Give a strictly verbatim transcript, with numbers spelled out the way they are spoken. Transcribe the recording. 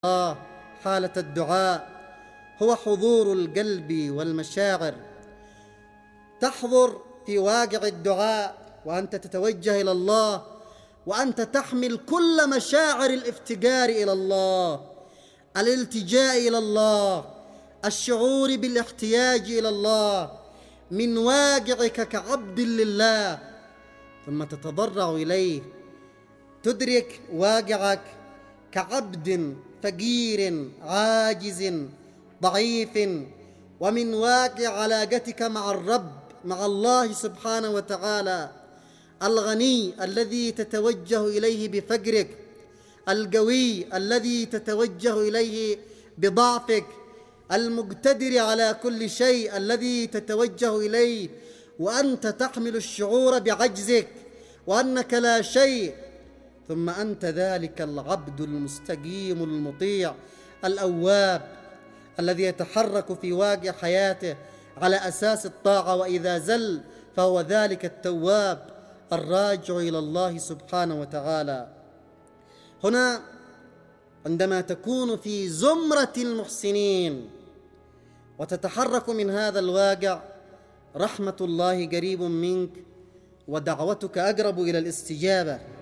الله حالة الدعاء هو حضور القلب والمشاعر. تحضر في واقع الدعاء وأنت تتوجه إلى الله، وأنت تحمل كل مشاعر الافتقار إلى الله، الالتجاء إلى الله، الشعور بالاحتياج إلى الله من واقعك كعبد لله، ثم تتضرع إليه، تدرك واقعك كعبد فقير عاجز ضعيف، ومن واقع علاقتك مع الرب مع الله سبحانه وتعالى الغني الذي تتوجه إليه بفقرك، القوي الذي تتوجه إليه بضعفك، المقتدر على كل شيء الذي تتوجه إليه وأنت تحمل الشعور بعجزك وأنك لا شيء. ثم أنت ذلك العبد المستقيم المطيع الأواب الذي يتحرك في واقع حياته على أساس الطاعة، وإذا زل فهو ذلك التواب الراجع إلى الله سبحانه وتعالى. هنا عندما تكون في زمرة المحسنين وتتحرك من هذا الواقع، رحمة الله قريب منك ودعوتك أقرب إلى الاستجابة.